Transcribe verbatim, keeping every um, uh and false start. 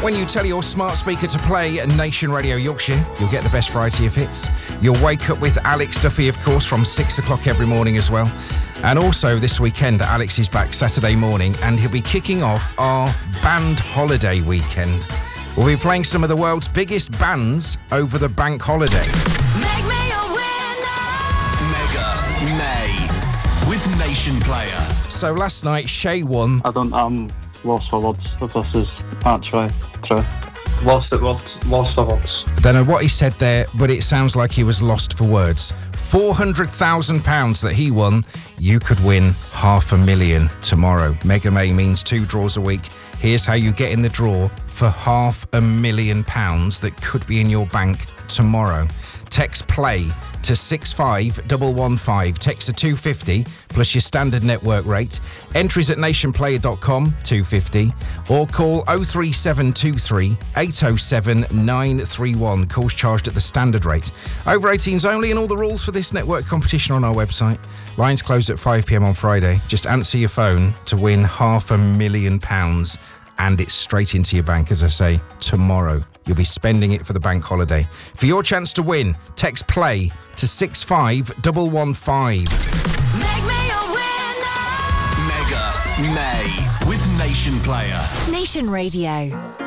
When you tell your smart speaker to play Nation Radio Yorkshire, you'll get the best variety of hits. You'll wake up with Alex Duffy, of course, from six o'clock every morning as well. And also this weekend, Alex is back Saturday morning, and he'll be kicking off our band holiday weekend. We'll be playing some of the world's biggest bands over the bank holiday. Make me a winner. Mega May with Nation Player. So last night, Shay won. I don't, I'm lost for words if this is actually true. Lost at words, lost for words. Don't know what he said there, but it sounds like he was lost for words. four hundred thousand pounds that he won. You could win half a million tomorrow. Mega May means two draws a week. Here's how you get in the draw for half a million pounds that could be in your bank tomorrow. Text PLAY to six five one one five. Text to two fifty plus your standard network rate. Entries at nationplayer dot com, two fifty. Or call oh three seven two three eight oh seven nine three one. Calls charged at the standard rate. Over eighteens only, and all the rules for this network competition on our website. Lines close at five p m on Friday. Just answer your phone to win half a million pounds. And it's straight into your bank, as I say, tomorrow. You'll be spending it for the bank holiday. For your chance to win, text PLAY to six five one one five. Make me a winner. Mega May with Nation Player. Nation Radio.